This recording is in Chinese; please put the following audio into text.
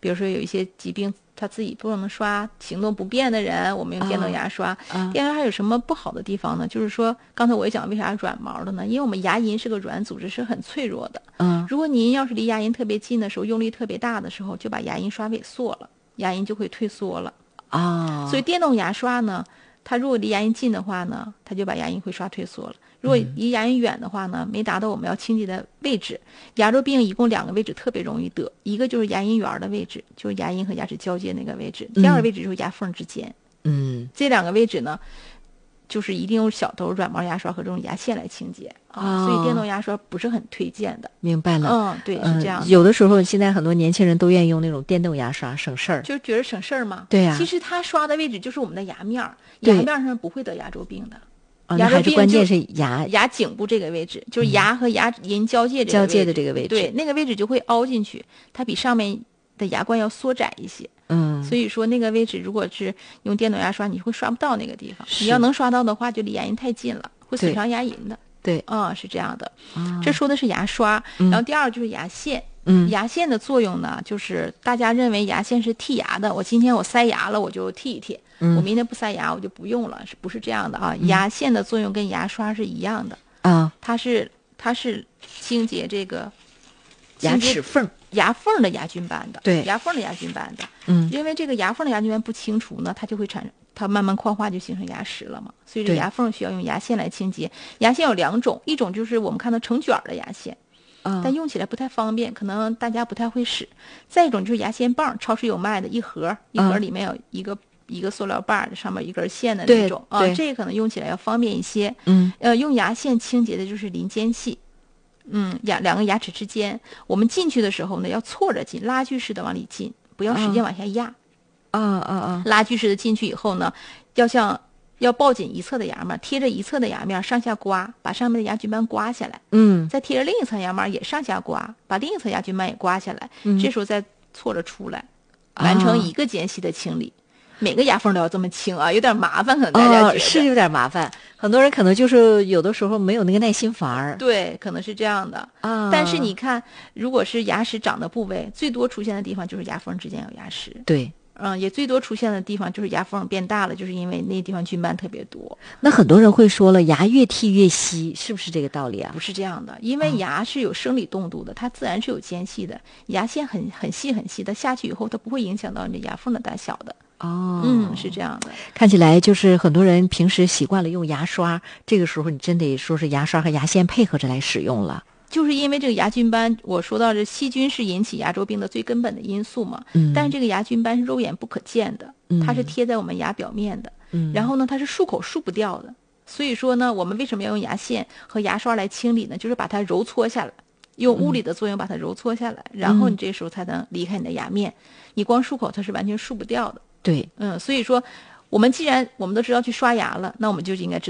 比如说有一些疾病他自己不能刷，行动不便的人，我们用电动牙刷。电动牙刷有什么不好的地方呢？就是说刚才我也讲为啥软毛的呢？因为我们牙龈是个软组织，是很脆弱的。如果您要是离牙龈特别近的时候，用力特别大的时候，就把牙龈刷萎缩了，牙龈就会退缩了。所以电动牙刷呢，它如果离牙龈近的话呢，它就把牙龈会刷退缩了。如果离牙龈远的话呢，没达到我们要清洁的位置。牙周病一共2个位置特别容易得，一个就是牙龈缘的位置，就是牙龈和牙齿交界那个位置；第2个位置就是牙缝之间。这2个位置呢，就是一定用小头软毛牙刷和这种牙线来清洁所以电动牙刷不是很推荐的。 明白了。 对，是这样的。 有的时候现在很多年轻人都愿意用那种电动牙刷，省事儿， 就觉得省事儿嘛。 对呀。 其实它刷的位置就是我们的牙面儿，牙面上不会得牙周病的。 牙周病关键是牙颈部这个位置，就是牙和牙龈交界交界的这个位置。 对，那个位置就会凹进去，它比上面的牙冠要缩窄一些。所以说那个位置如果是用电动牙刷，你会刷不到那个地方。你要能刷到的话，就离牙龈太近了，会损伤牙龈的。 对， 是这样的。这说的是牙刷，然后第2就是牙线。牙线的作用呢，就是大家认为牙线是剔牙的，我今天我塞牙了，我就剔一剔。我明天不塞牙，我就不用了，不是这样的啊？牙线的作用跟牙刷是一样的它是清洁这个牙齿缝、 牙缝的牙菌斑的。 对， 牙缝的牙菌斑的。因为这个牙缝的牙菌斑不清除呢，它就会它慢慢矿化，就形成牙石了嘛。所以这牙缝需要用牙线来清洁。牙线有2种，一种就是我们看到成卷的牙线。但用起来不太方便，可能大家不太会使。再一种就是牙线棒，超市有卖的，一盒里面有一个塑料棒，上面一根线的那种这个可能用起来要方便一些。用牙线清洁的就是邻间隙。2个牙齿之间，我们进去的时候呢，要错着进，拉锯式的往里进，不要使劲往下压。拉锯式的进去以后呢，要抱紧一侧的牙面，贴着一侧的牙面上下刮，把上面的牙菌斑刮下来。再贴着另一侧牙面也上下刮，把另一侧牙菌斑也刮下来。这时候再错着出来，完成一个间隙的清理。每个牙缝都要这么清有点麻烦，可能大家觉得是有点麻烦。很多人可能就是有的时候没有那个耐心法儿。 对，可能是这样的但是你看，如果是牙齿长的部位，最多出现的地方就是牙缝之间有牙石。 对。 也最多出现的地方就是牙缝变大了，就是因为那地方菌斑特别多。 那很多人会说了，牙越剔越稀，是不是这个道理啊？ 不是这样的，因为牙是有生理动度的，它自然是有间隙的。牙线很细很细的，下去以后它不会影响到你的牙缝的大小的。是这样的。 看起来就是很多人平时习惯了用牙刷，这个时候你真得说是牙刷和牙线配合着来使用了。 就是因为这个牙菌斑，我说到这细菌是引起牙周病的最根本的因素嘛。但是这个牙菌斑是肉眼不可见的，它是贴在我们牙表面的。然后呢，它是漱口漱不掉的。所以说呢，我们为什么要用牙线和牙刷来清理呢？就是把它揉搓下来，用物理的作用把它揉搓下来，然后你这时候才能离开你的牙面。你光漱口它是完全漱不掉的。 对。 所以说我们既然我们都知道去刷牙了，那我们就应该知道